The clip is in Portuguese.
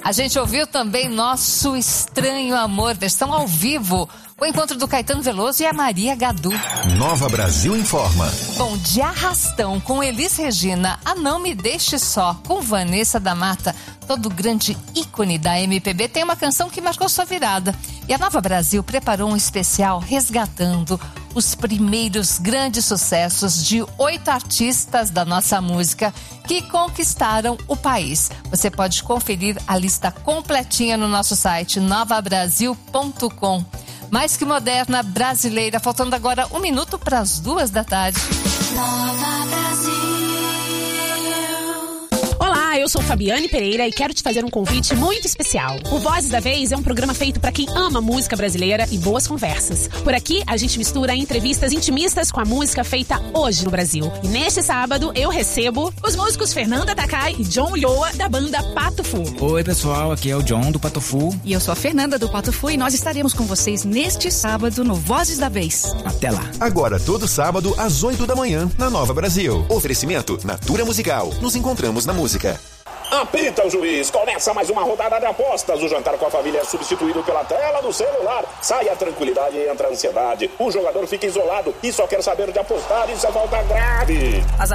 A gente ouviu também Nosso Estranho Amor, versão ao vivo. O encontro do Caetano Veloso e a Maria Gadu. Nova Brasil Informa. Bom, de Arrastão com Elis Regina, a Não Me Deixe Só com Vanessa da Mata, todo grande ícone da MPB, tem uma canção que marcou sua virada. E a Nova Brasil preparou um especial resgatando os primeiros grandes sucessos de 8 artistas da nossa música que conquistaram o país. Você pode conferir a lista completinha no nosso site novabrasil.com. Mais que moderna, brasileira, faltando agora 1 minuto para as 2 da tarde. Nova Brasil. Olá, eu sou Fabiane Pereira e quero te fazer um convite muito especial. O Vozes da Vez é um programa feito para quem ama música brasileira e boas conversas. Por aqui, a gente mistura entrevistas intimistas com a música feita hoje no Brasil. E neste sábado, eu recebo os músicos Fernanda Takai e John Ulloa, da banda Pato Fu. Oi, pessoal, aqui é o John do Pato Fu. E eu sou a Fernanda do Pato Fu e nós estaremos com vocês neste sábado no Vozes da Vez. Até lá. Agora, todo sábado, às 8 da manhã, na Nova Brasil. Oferecimento Natura Musical. Nos encontramos na música. Apita o juiz, começa mais uma rodada de apostas. O jantar com a família é substituído pela tela do celular. Sai a tranquilidade e entra a ansiedade. O jogador fica isolado e só quer saber de apostar. Isso é falta grave.